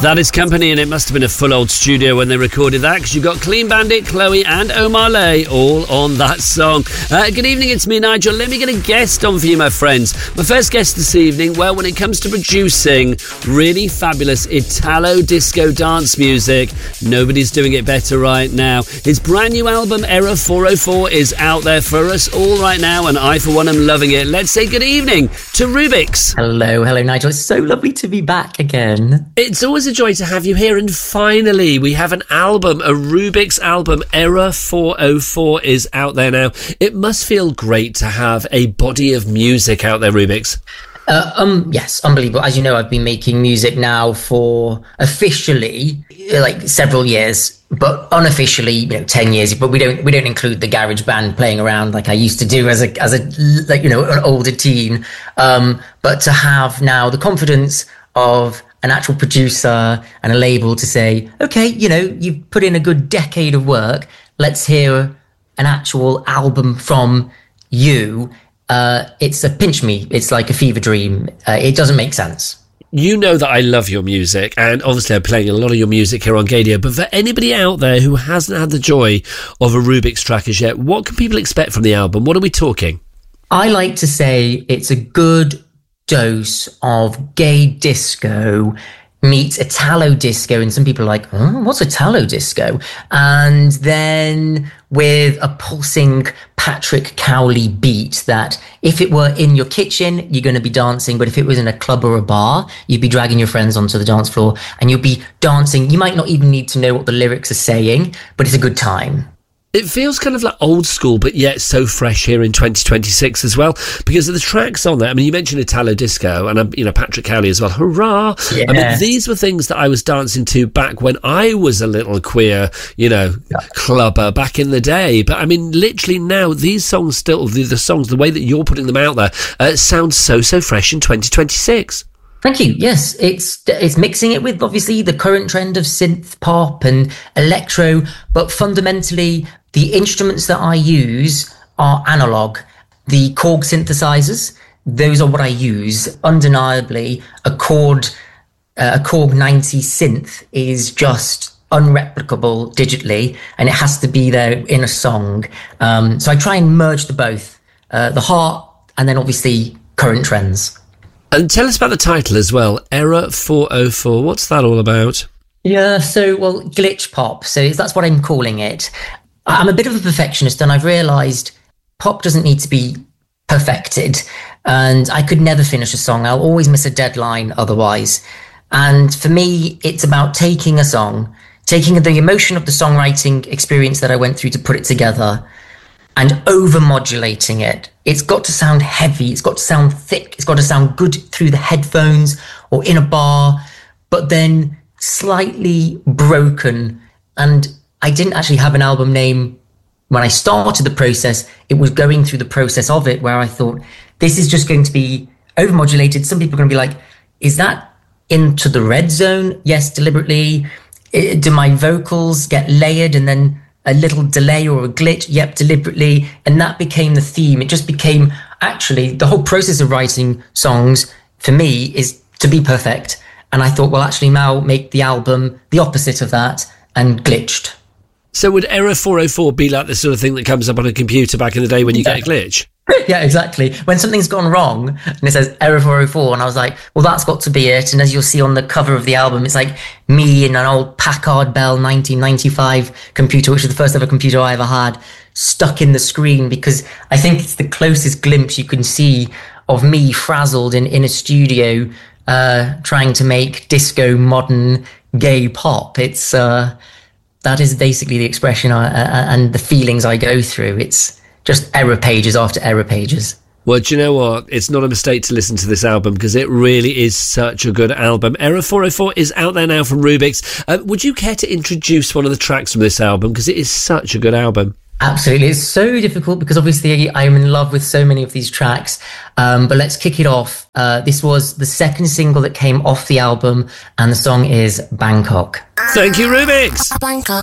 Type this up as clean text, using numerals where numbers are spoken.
That is Company, and it must have been a full old studio when they recorded that, because you've got Clean Bandit, Chloe and Omar Lay all on that song. Good evening, it's me, Nigel. Let me get a guest on for you, my friends. My first guest this evening, well, when it comes to producing really fabulous Italo disco dance music, nobody's doing it better right now. His brand new album, Error 404, is out there for us all right now, and I, for one, am loving it. Let's say good evening to Rubik's. Hello, Nigel. It's so lovely to be back again. It's always a joy to have you here, and finally we have an album, a Rubik's album. Error 404 is out there now. It must feel great to have a body of music out there, Rubik's. Yes, unbelievable. As you know, I've been making music now for officially like several years, but unofficially, 10 years. But we don't include the garage band playing around like I used to do as an older teen. But to have now the confidence of an actual producer and a label to say, okay, you've put in a good decade of work. Let's hear an actual album from you. It's a pinch me. It's like a fever dream. It doesn't make sense. You know that I love your music, and obviously I'm playing a lot of your music here on Gadio, but for anybody out there who hasn't had the joy of a Rubik's track as yet, what can people expect from the album? What are we talking? I like to say it's a good dose of gay disco meets Italo disco, and some people are like, oh, what's Italo disco? And then with a pulsing Patrick Cowley beat that if it were in your kitchen, you're going to be dancing, but if it was in a club or a bar, you'd be dragging your friends onto the dance floor and you'll be dancing. You might not even need to know what the lyrics are saying, but it's a good time. It feels kind of like old school, but yet so fresh here in 2026 as well, because of the tracks on there. I mean, you mentioned Italo disco and, Patrick Cowley as well. Hurrah! Yeah. I mean, these were things that I was dancing to back when I was a little queer, clubber back in the day. But I mean, literally now, these songs still, the songs, the way that you're putting them out there, sounds so fresh in 2026. Thank you. Yes, it's mixing it with obviously the current trend of synth pop and electro, but fundamentally the instruments that I use are analog. The Korg synthesizers, those are what I use. Undeniably, a Korg 90 synth is just unreplicable digitally, and it has to be there in a song. So I try and merge the both, the heart and then obviously current trends. And tell us about the title as well, Error 404. What's that all about? Yeah, glitch pop. So that's what I'm calling it. I'm a bit of a perfectionist, and I've realised pop doesn't need to be perfected. And I could never finish a song. I'll always miss a deadline otherwise. And for me, it's about taking a song, taking the emotion of the songwriting experience that I went through to put it together, and over-modulating it. It's got to sound heavy, it's got to sound thick, it's got to sound good through the headphones or in a bar, but then slightly broken. And I didn't actually have an album name when I started the process. It was going through the process of it where I thought, this is just going to be over-modulated. Some people are going to be like, is that Into the Red Zone? Yes, deliberately. Do my vocals get layered and then a little delay or a glitch? Yep, deliberately. And that became the theme. It just became, actually, the whole process of writing songs for me is to be perfect. And I thought, well, actually now make the album the opposite of that, and glitched. So would Error 404 be like the sort of thing that comes up on a computer back in the day when you get a glitch? Yeah, exactly. When something's gone wrong and it says Error 404, and I was like, well, that's got to be it. And as you'll see on the cover of the album, it's like me in an old Packard Bell 1995 computer, which was the first ever computer I ever had, stuck in the screen, because I think it's the closest glimpse you can see of me frazzled in a studio trying to make disco, modern, gay pop. It's that is basically the expression and the feelings I go through. It's just error pages after error pages. Well, do you know what? It's not a mistake to listen to this album, because it really is such a good album. Error 404 is out there now from Rubik's. Would you care to introduce one of the tracks from this album? Because it is such a good album. Absolutely. It's so difficult because obviously I'm in love with so many of these tracks. But let's kick it off. This was the second single that came off the album, and the song is Bangkok. Thank you, Rubik's. Bangkok.